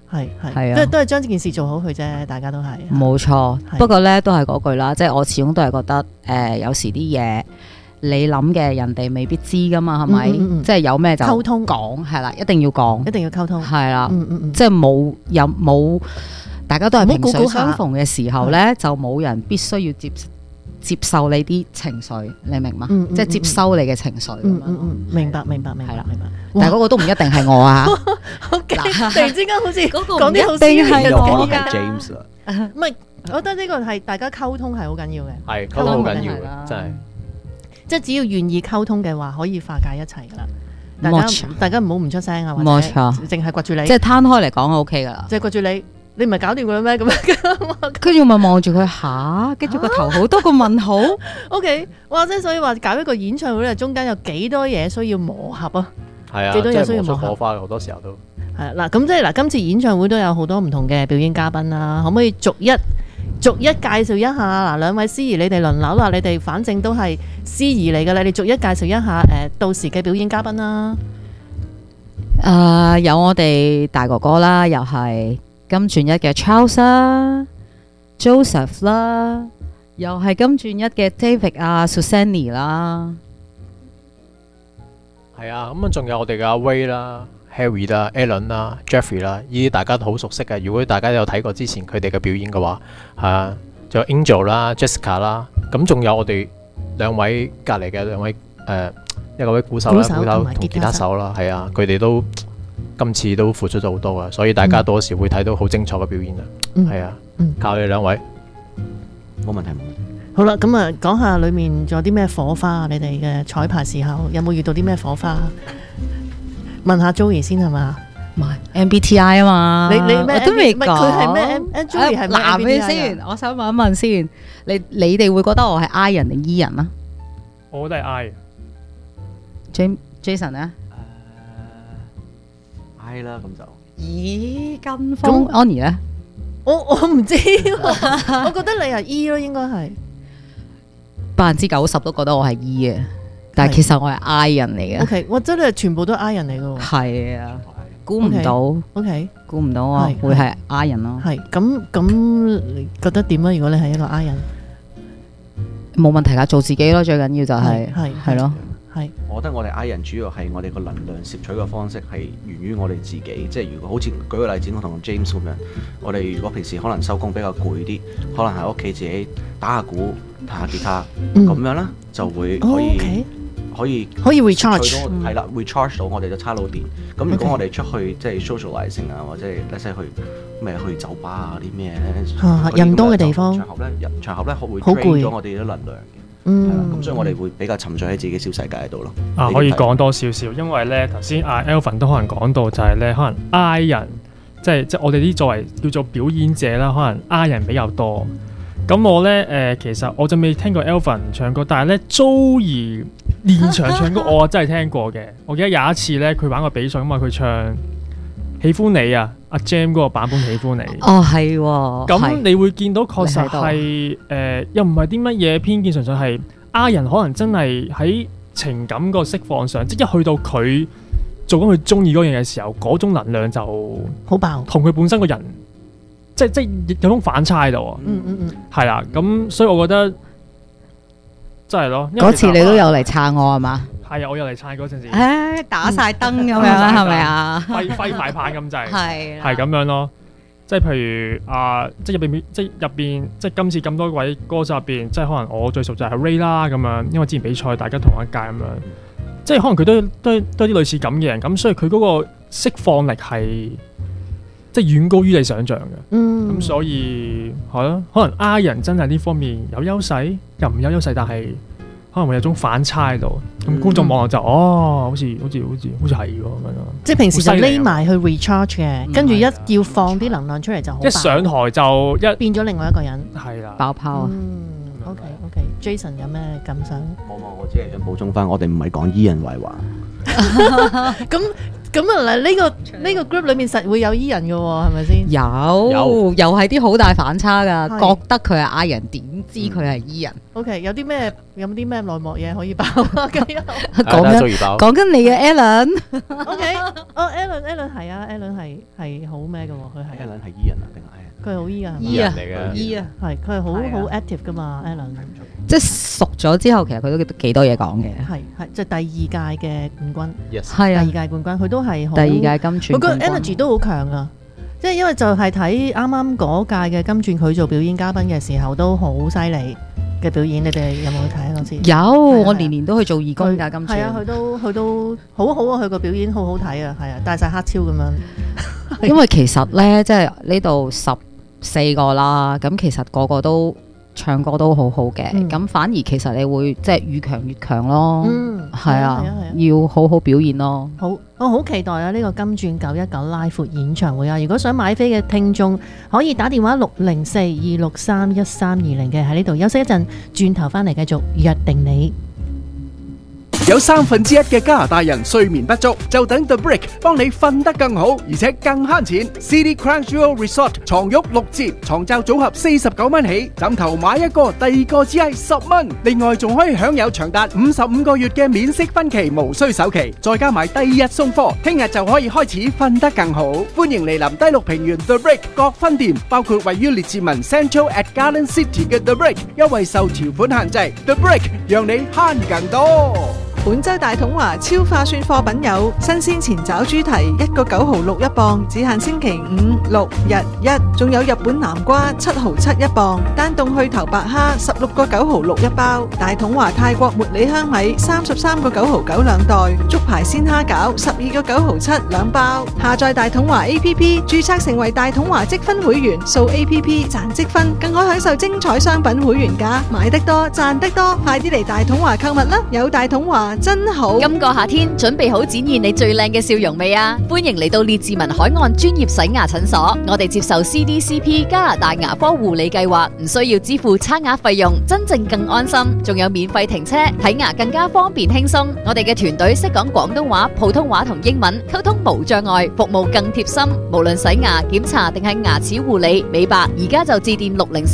係啊， 都係將件事做好佢啫，大家都係。 冇錯。 係不過咧都係嗰句啦，即係我始終都係覺得有時啲嘢你諗嘅人哋未必知噶嘛，係咪？即係有咩就溝通講係啦，一定要講， 一定要溝通。 係啦， 即係冇大家都係萍水相逢嘅時候咧，就冇人必須要接受你啲情緒，你明嘛？即係接收你嘅情緒。 明白。 係啦，但係嗰個都唔一定係我啊。 突然之間好似嗰個講啲好一定係我嘅㗎。 James 啦， 唔係，我覺得呢個係大家溝通係好緊要嘅。 係溝通好緊要嘅，真係。 即係只要願意溝通嘅話，可以化解一切㗎啦。大家唔好唔出聲啊，或者冇錯， 淨係掘住你。 即係攤開嚟講 OK 㗎啦。 即係掘住你。你唔係搞掂佢咩？咁樣跟住咪望住佢下，跟住個頭好多個問號。 OK， 哇！即係所以話搞一個演唱會咧，中間有幾多嘢需要磨合啊？ 係啊， 幾多嘢需要磨磨合出火花嘅，好多時候都係嗱。咁即係嗱，今次演唱會都有好多唔同嘅表演嘉賓啦。可唔可以逐一介紹一下？嗱，兩位司儀，你哋輪流啦。你哋反正都係司儀嚟㗎啦，你逐一介紹一下到時嘅表演嘉賓啦。 有我哋大哥哥啦，又係金鑽一嘅 Charles 啦 ，Joseph 啦，又係金鑽一嘅 David 啊 Susanny 啦， 係啊，咁啊仲有我哋嘅阿 Way 啦、Harry 啦、Alan 啦、Jeffrey 啦，呢啲大家都好熟悉嘅。如果大家有睇過之前佢哋嘅表演嘅話，係啊，仲有 Angel 啦、Jessica 啦，咁仲有我哋兩位隔離嘅兩位一個位鼓手啦、同吉他手啦，係啊，佢哋都今次都付出咗好多啊，所以大家到時會睇到好精彩嘅表演啊，係啊，靠你兩位， 冇問題。 好啦，咁啊講下裡面仲有啲咩火花啊？你哋嘅彩排時候有冇遇到啲咩火花？問下 Joey 先係嘛？ 唔係 MBTI 啊嘛， 你咩？ 我都未講。 佢係咩？Joey 係咩？ 嗱，俾先，我想問一問先，你哋會覺得我係 I 人定 E 人啊？ 我都係 I。 Jason 咧 ？I 啦，咁就。 咦，跟風 Annie 咧？ 我唔知喎，我覺得你係 E 咯，應該係 90%都覺得我係 E 嘅，但係其實我係 I 人嚟嘅。 OK， 我真係全部都 I 人嚟嘅喎。 係啊，估唔到。 OK， 估唔到啊，會係 I 人咯。 係咁，你覺得點啊？如果你係一個 I 人， 冇問題㗎，做自己咯，最緊要就係係咯。 我覺得我哋 I 人主要係我哋個能量攝取嘅方式係源於我哋自己，即係如果好似舉個例子，我同 James 咁樣，我哋如果平時可能收工比較攰啲，可能喺屋企自己打下鼓、彈下吉他，咁樣咧就會可以 recharge， 係啦 ，recharge 到我哋嘅叉腦電。咁如果我哋出去即係 socializing 啊，或者let's say去酒吧啊啲咩咧， 人多嘅地方， 場合咧會 drain 咗我哋啲能量嘅。咁所以我哋會比較沉醉喺自己小世界喺度咯。 可以講多少少，因為咧頭先阿 Alvin 都可能講到就係咧，可能 I 人即係我哋啲作為叫做表演者啦，可能 I 人比較多。咁我咧其實我就未聽過 Alvin 唱歌，但係咧 Joey 現場唱歌我真係聽過嘅。我記得有一次咧，佢玩個比賽咁啊，佢唱喜歡你啊，阿 Jam 嗰個版本喜歡你。 哦，係喎。 咁你會見到確實係又唔係啲乜嘢偏見，純粹係 I 人可能真係喺情感個釋放上，即係一去到佢做緊佢中意嗰樣嘢嘅時候，嗰種能量就好爆， 同佢本身個人即有種反差喺度啊。係啦，咁所以我覺得真係咯。 嗰次你都有嚟撐我係嘛？ 係啊，我有嚟撐嗰陣時， 打晒燈咁樣啦，係咪啊？ 揮埋棒咁滯， 係咁樣咯。即係譬如即係入邊，即係今次咁多位歌手入邊，即係可能我最熟就係 Ray 啦咁樣，因為之前比賽大家同一屆咁樣，即係可能佢都係啲類似咁嘅人，咁所以佢嗰個釋放力係即係遠高於你想象嘅。咁所以係咯，可能 I 人真係呢方面有優勢，又唔有優勢，但係可能會有種反差喺度，咁觀眾望落就好似係喎咁樣。 即係平時就匿埋去 recharge 嘅，跟住一要放啲能量出嚟就好。 一上台就變咗另外一個人。 係啦， 爆泡啊 ！OK，Jason 有咩感想？ 冇，我只係想補充翻，我哋唔係講 E 人壞話。 咁咁啊嗱，呢個 group 裏面實會有 E 人嘅喎，係咪先？ 有又係啲好大反差㗎， 係覺得佢係 I 人，點知佢係 E 人？ OK，有啲咩內幕嘢可以爆啊？咁樣講緊大家早預爆。 講緊你嘅 Alan， OK，Alan 係啊，Alan 係好咩嘅喎？佢係 Alan 係 E 人啊定係 I 人？ 佢係好 E 啊，係咪 E 啊嚟嘅 E 啊， 係佢係好係啊好 active 噶嘛，Alan 即係熟咗之後，其實佢都幾多嘢講嘅。 係即係第二屆嘅冠軍， Yes， 係啊， 第二屆冠軍佢都係好第二屆金佢個鑽冠軍 energy 都好強啊！即係因為就係睇啱啱嗰屆嘅金鑽佢做表演嘉賓嘅時候都好犀利嘅表演，你哋有冇去睇啊？嗰次有，我係年年都去做義工㗎，金係啊， 鑽。 佢都好好啊！佢個表演好好睇啊，係啊，戴晒黑超咁樣。 因為其實咧，即係呢度14個啦，咁其實個個都唱歌都好好嘅，咁反而其實你會即係越強越強咯，係啊，要好好表現咯。 好，我好期待啊！呢個金鑽919拉闊演唱會啊！如果想買飛嘅聽眾，可以打電話604-263-1320嘅，喺呢度休息一陣，轉頭翻嚟繼續約定你。 有1/3嘅加拿大人睡眠不足，就等 The Break 幫你瞓得更好，而且更慳錢。City Crown Jewel Resort 床褥6折，床罩組合49蚊起，枕頭買一個，第二個只係10蚊。另外仲可以享有長達55個月嘅免息分期，無需首期，再加埋第2日送貨，聽日就可以開始瞓得更好。歡迎嚟臨低綠平原 The Break 各分店，包括位於列治文 Central at Garden City 嘅 The Break，優惠受條款限制。The Break 讓你慳更多。 本周大統華超化算貨品有新鮮前爪豬蹄1個9毫6一磅，只限星期5、6、日1，仲有日本南瓜7毫7一磅，單凍去頭白蝦16個9毫6一包，大統華泰國茉莉香米33個9毫9兩袋，竹排鮮蝦餃12個9毫7兩包。下載大統華 APP， 註冊成為大統華積分會員，掃 APP 賺積分，更可享受精彩商品會員價，買得多賺得多，快啲嚟大統華購物啦！有大統華真好。 今個夏天準備好展現你最靚嘅笑容未啊？歡迎嚟到列治文海岸專業洗牙診所，我哋接受 CDCP 加拿大牙科護理計劃，唔需要支付刷牙費用，真正更安心，仲有免費停車，睇牙更加方便輕鬆。我哋嘅團隊識講廣東話、普通話同英文，溝通無障礙，服務更貼心。無論洗牙、檢查定係牙齒護理、美白，而家就致電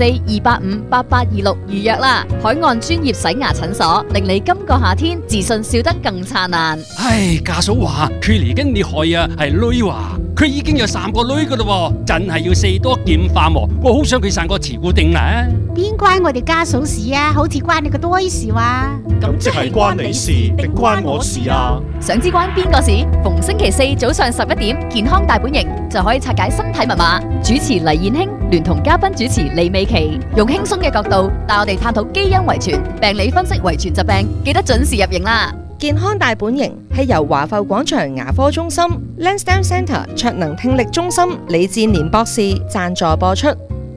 604-285-8826預約啦。海岸專業洗牙診所，令你今個夏天自信笑得更燦爛。 唉，家嫂話佢嚟緊厲害啊，係女話佢已經有3個女噶啦，真係要四多劍化喎。我好想佢生個慈固定啊！ 邊關我哋家嫂事啊？好似關你個堆事哇！ 咁即係關你事定關我事啊？ 想知關邊個事？逢星期4早上11點，健康大本營就可以拆解身體密碼。主持黎燕卿聯同嘉賓主持李美琪，用輕鬆嘅角度帶我哋探討基因遺傳、病理分析遺傳疾病，記得準時入營啦！ 健康大本營係由華埠廣場牙科中心、Lansdowne Centre 卓能聽力中心李志年博士贊助播出。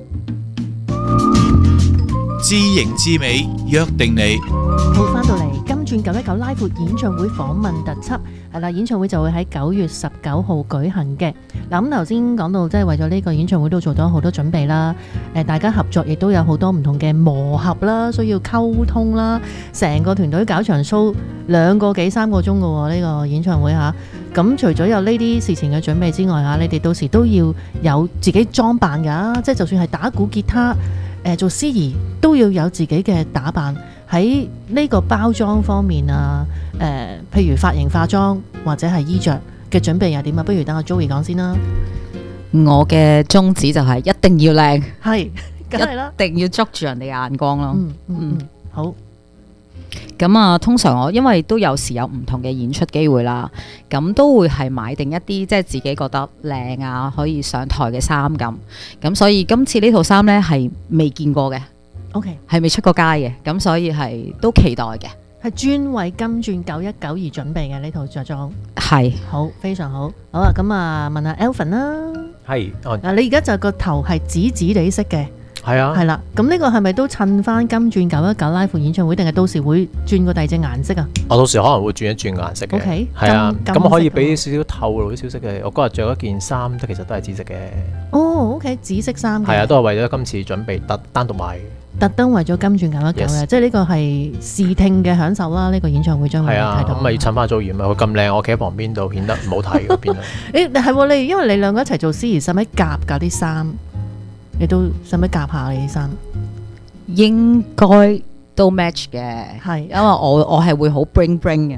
知型知美，約定你。 好，翻到嚟金鑽919拉闊演唱會訪問特輯，係啦，演唱會就會喺9月19號舉行嘅。嗱，咁頭先講到，即係為咗呢個演唱會都做咗好多準備啦。大家合作亦都有好多唔同嘅磨合啦，需要溝通啦。成個團隊搞場 show 2個幾3個鐘嘅喎，呢個演唱會嚇。咁除咗有呢啲事情嘅準備之外嚇，你哋到時都要有自己裝扮㗎，即係就算係打鼓、吉他。做司儀都要有自己嘅打扮，喺呢個包裝方面啊，譬如髮型、化妝或者係衣着嘅準備又點啊？不如等阿 Joey 講先啦。 我嘅宗旨就係一定要靚， 係，梗係啦， 一定要捉住人哋嘅眼光咯。 好。 咁啊，通常我因為都有時有唔同嘅演出機會啦，咁都會係買定一啲即係自己覺得靚啊，可以上台嘅衫咁。咁所以今次呢套衫呢係未見過嘅 ，OK， 係未出過街嘅，咁所以係都期待嘅。 係專為金鑽919而準備嘅呢套着裝， 係好，非常好。好啊，咁啊問下 Alvin 啦， 係你而家就個頭係紫紫地色嘅。 係啊， 係啦，咁呢個係咪都襯翻金鑽919拉闊演唱會，定係到時會轉個第二隻顏色啊？ 我到時可能會轉一轉顏色嘅。 OK， 係啊，咁可以俾少少透露啲消息嘅。我嗰日着一件衫，其實都係紫色嘅。 哦，OK，紫色衫嘅。 係啊，都係為咗今次準備單獨買。 特登為咗金鑽搞一搞嘅， Yes 即係呢個係視聽嘅享受啦。呢個演唱會將會係啊， 睇到。 咁咪襯翻祖兒咪佢咁靚，我企喺旁邊度顯得唔好睇嗰邊啊。 誒係喎，你因為你兩個一齊做司儀，使唔使夾㗎啲衫？你都使唔使夾下你啲衫？ 應該都 match 嘅， 係因為我係會好 bling bling 嘅。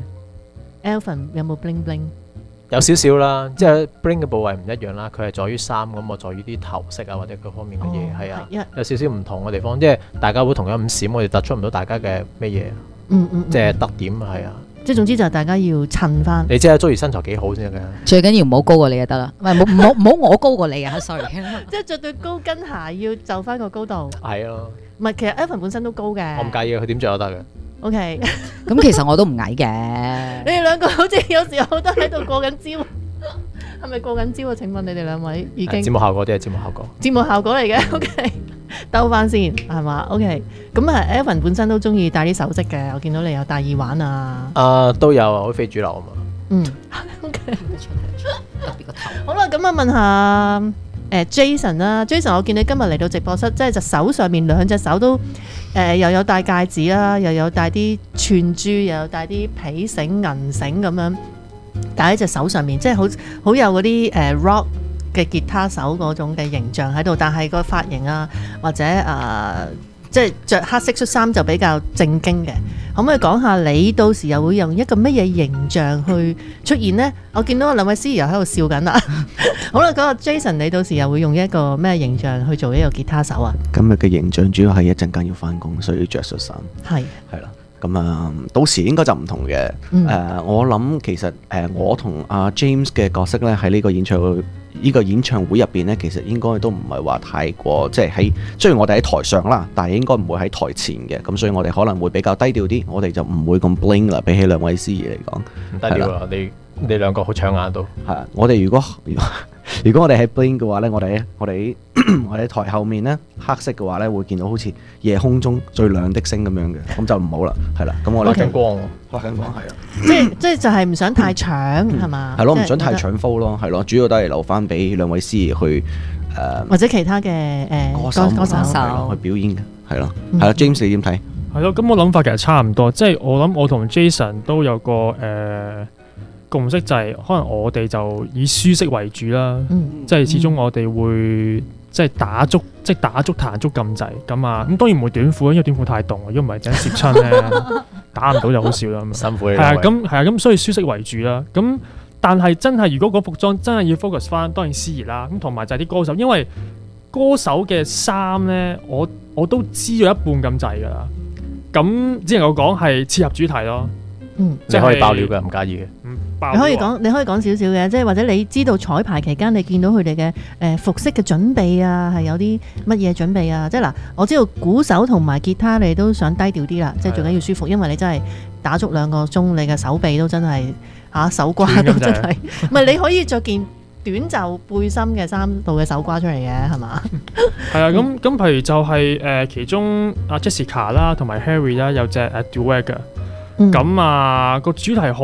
Alvin 有冇 bling bling？ 有少少啦，即係 bling 嘅部位唔一樣啦，佢係在於衫咁，我在於啲頭飾啊或者各方面嘅嘢，係啊，有少少唔同嘅地方，即係大家會同樣咁閃，我哋突出唔到大家嘅咩嘢，即係特點係啊。 即係總之就係大家要襯翻。 你知啊，祖兒身材幾好先得㗎。 最緊要唔好高過你就得啦，唔係唔好我高過你啊，sorry。 即係着對高跟鞋要就翻個高度。 係啊， 唔係其實 Alvin 本身都高嘅。 我唔介意佢點着都得嘅。 OK， 咁其實我都唔矮嘅。 你哋兩個好似有時候都喺度過緊招，係咪過緊招啊？請問你哋兩位已經節目效果啲係節目效果。 節目效果嚟嘅，OK，兜翻先係嘛 ？OK，咁啊 Alvin 本身都中意戴啲首飾嘅，我見到你有戴耳環啊。 都有啊，好非主流啊嘛。 OK， 好啦，咁啊問下Jason 啦，Jason 我見你今日嚟到直播室，即係隻手上面兩隻手都又有戴戒指啦，又有戴啲串珠，又有戴啲皮繩、銀繩咁樣戴喺隻手上面，即係好有嗰啲rock 嘅吉他手嗰種嘅形象喺度，但係個髮型啊或者即係着黑色恤衫就比較正經嘅。可唔可以講下你到時又會用一個乜嘢形象去出現呢？我見到兩位司儀又喺度笑緊啦。好啦，嗰個 Jason 你到時又會用一個咩形象去做一個吉他手啊？ 今日嘅形象主要係一陣間要翻工，所以要着恤衫。係啦。咁啊，到時應該就唔同嘅。我諗其實我同阿 James 嘅角色咧喺呢個演唱會入邊咧，其實應該都唔係話太過，即係喺雖然我哋喺台上啦，但係應該唔會喺台前嘅。咁所以我哋可能會比較低調啲，我哋就唔會咁 bling 啦。比起兩位司儀嚟講， 唔低調啊！你兩個好搶眼都係啊！我哋如果我哋喺 bling 嘅話咧，我哋喺台後面咧黑色嘅話咧，會見到好似夜空中最亮的星咁樣嘅，咁就唔好啦，係啦。咁我哋發緊光係啊！ 即係就係唔想太搶係嘛？ 係咯，唔想太搶 flow 咯，係咯，主要都係留翻俾兩位司儀去或者其他嘅歌手去表演嘅，係咯，係啦。James 你點睇？ 係咯，咁我諗法其實差唔多，即係我諗我同 Jason 都有個共識，就係可能我哋就以舒適為主啦，即係始終我哋會即係打足彈足咁滯咁啊，咁當然唔會短褲，因為短褲太凍，如果唔係陣攝親咧打唔到就好笑啦。 辛苦你。 咁所以舒適為主啦。咁但係真係如果嗰服裝真係要 focus 翻，當然司儀啦，咁同埋就係啲歌手，因為歌手嘅衫咧，我都知咗一半咁滯㗎啦。咁只能夠講係切合主題咯。 即係可以爆料嘅，唔介意嘅。 你可以講少少嘅，即係或者你知道彩排期間你見到佢哋嘅服飾嘅準備啊，係有啲乜嘢準備啊？即係嗱，我知道鼓手同埋吉他你都想低調啲啦，即係最緊要舒服，因為你真係打足2個鐘，你嘅手臂都真係手瓜都真係，唔係你可以着件短袖背心嘅衫度嘅手瓜出嚟嘅係嘛？ 係啊，咁譬如就係其中阿 Jessica 啦，同埋 Harry 啦，有隻Duet 嘅。咁啊個主題好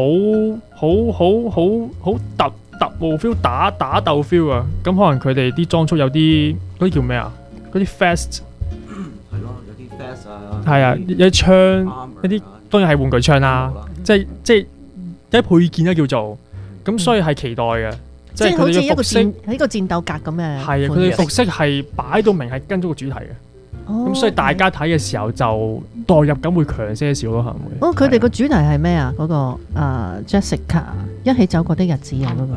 特務 feel， 打鬥 feel 啊！咁可能佢哋啲裝束有啲嗰啲叫咩啊？嗰啲 fast 係咯，有啲 fast 啊， 係啊，有啲槍，一啲當然係玩具槍啦，即係一配件啦叫做，咁所以係期待嘅，即係佢哋嘅服飾係一個戰鬥格咁嘅。 係啊，佢哋服飾係擺到明係跟咗個主題嘅。咁所以大家睇嘅時候就代入感會強些少咯，係咪？ 佢哋個主題係咩啊？嗰個Jessica 一起走過的日子啊，嗰個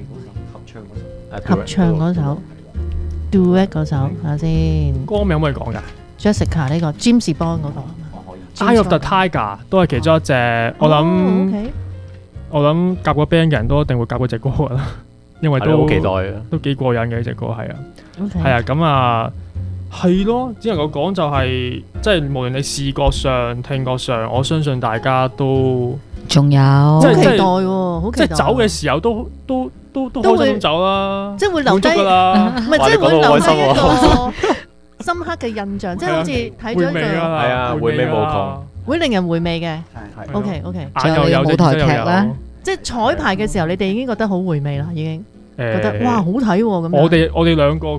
合唱嗰首 Duet 嗰首，睇下先。 歌名可唔可以講㗎 ？Jessica 呢個 James Bond 嗰個 Eye of the Tiger 都係其中一隻，我諗夾過 band 嘅人都一定會夾嗰隻歌㗎啦，因為都好期待啊，都幾過癮嘅呢隻歌係啊，係啊，咁啊。係咯，只能夠講就係，即係無論你視覺上、聽覺上，我相信大家都仲有好期待喎，好期待。 即係走嘅時候都開心咁走啦， 即係會留低㗎啦，唔係即係會留低一個深刻嘅印象，即係好似睇咗一個係啊，回味無窮， 會令人回味嘅。OK， 仲有舞台劇咧， 即係彩排嘅時候，你哋已經覺得好回味啦，已經覺得哇好睇喎咁。 我哋兩個。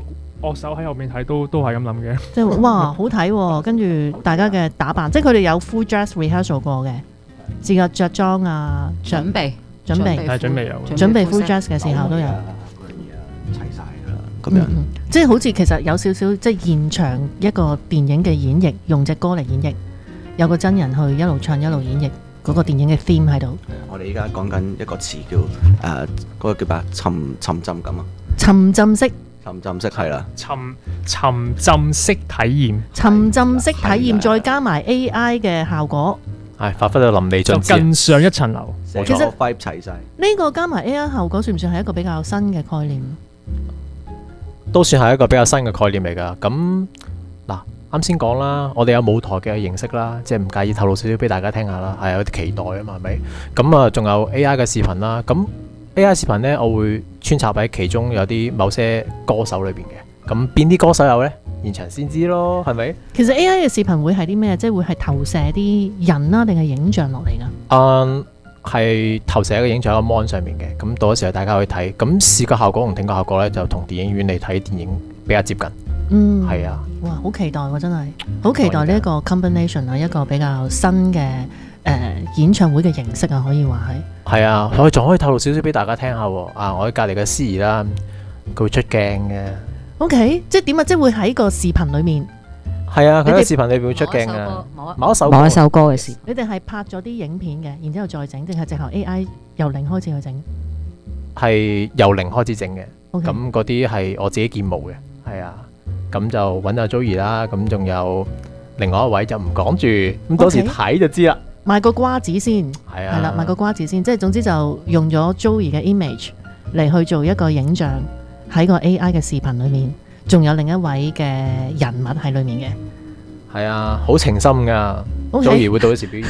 樂手喺後面睇都係咁諗嘅。 即係哇好睇喎，跟住大家嘅打扮，即係佢哋有 full dress rehearsal 過嘅，自覺着裝啊， 準備係準備有準備 full dress 嘅時候都有。 齊晒㗎啦，咁樣即係好似其實有少少即係現場一個電影嘅演繹，用隻歌嚟演繹，有個真人去一路唱一路演繹嗰個電影嘅 theme 喺度。 我哋依家講緊一個詞叫嗰個叫咩沉浸感啊， 沉浸式係啦， 沉浸式體驗， 沉浸式體驗再加埋 AI 嘅效果， 係發揮到淋漓盡就致， 更上一層樓。 其實 vibe 齊晒， 呢個加埋 AI 效果算唔算係一個比較新嘅概念？ 都算係一個比較新嘅概念嚟㗎。咁嗱，啱先講啦，我哋有舞台嘅形式啦，即係唔介意透露少少俾大家聽下啦，係有啲期待啊嘛，係咪？咁啊，仲有 AI 嘅視頻啦。咁 AI 視頻呢，我會穿插喺其中有啲某些歌手裏邊嘅。咁邊啲歌手有呢？現場先知咯，係咪？ 其實 AI 嘅視頻會係啲咩？即係會係投射啲人啦，定係影像落嚟㗎？ 係投射一個影像喺個 mon 上面嘅。咁到嗰時候大家可以睇。咁視覺效果同聽覺效果呢，就同電影院嚟睇電影比較接近。係啊。 哇，好期待喎！真係好期待呢一個 combination 啊，一個比較新嘅演唱會嘅形式啊，可以話係。 係啊，我仲可以透露少少俾大家聽下喎。我喺隔離嘅司儀啦，佢會出鏡嘅。 OK， 即係點啊？即係會喺個視頻裏面。 係啊，佢喺視頻裏邊會出鏡嘅。某一首歌嘅事。 你哋係拍咗啲影片嘅，然之後再整，定係直頭 AI 由零開始去整？ 係由零開始整嘅。 Okay。 咁嗰啲係我自己建模嘅。係啊。咁就揾阿 Joey 啦。咁仲有另外一位就唔講住，咁到時睇就知啦。 賣個瓜子先。 係啊。 係啦，賣個瓜子先，即係總之就用咗 Joey 嘅 image 嚟去做一個影像喺個 AI 嘅視頻裏面，仲有另一位嘅人物喺裏面嘅。 係啊，好情深噶。Joey 會到時表演。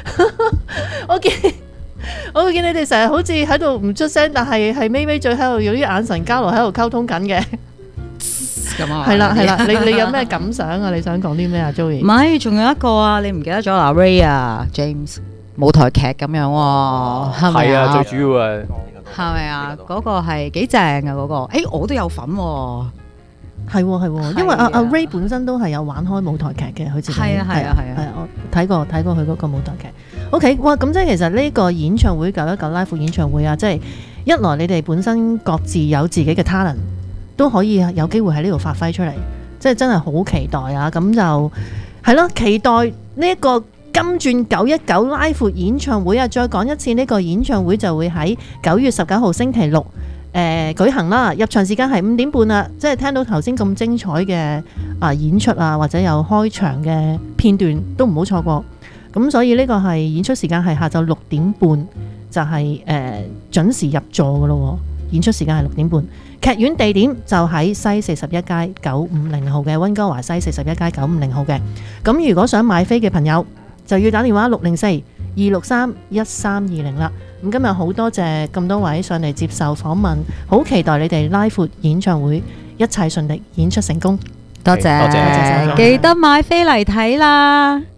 我見你哋成日好似喺度唔出聲，但係咪咪嘴喺度用啲眼神交流喺度溝通緊嘅。係啦，你有咩感想啊？你想講啲咩啊 ，Joey？ 唔係，仲有一個啊，你唔記得咗阿 Ray 啊 ，James 舞台劇咁樣喎，係咪啊？ 係啊，最主要啊。 係咪啊？嗰個係幾正啊！嗰個，我都有份喎。 係喎，因為阿 Ray 本身都係有玩開舞台劇嘅，佢自己係啊， 我睇過佢嗰個舞台劇。OK， 哇！咁即係其實呢個演唱會919 Live 演唱會啊，即係一來你哋本身各自有自己嘅 talent，都可以有機會喺呢度發揮出嚟，即係真係好期待啊！咁就係咯，期待呢一個金鑽919 Live 演唱會啊！再講一次，呢個演唱會就會喺9月19號星期六舉行啦。入場時間係5點半啦，即係聽到頭先咁精彩嘅演出啊，或者有開場嘅片段都唔好錯過。咁所以呢個係演出時間係下晝6點半，就係準時入座㗎咯。演出時間係6點半，劇院地點就喺西41街950號嘅溫哥華西41街950號嘅。咁如果想買飛嘅朋友，就要打電話604-263-1320啦。咁今日好多謝咁多位上嚟接受訪問，好期待你哋拉闊演唱會一切順利，演出成功。 多謝，記得買飛嚟睇啦。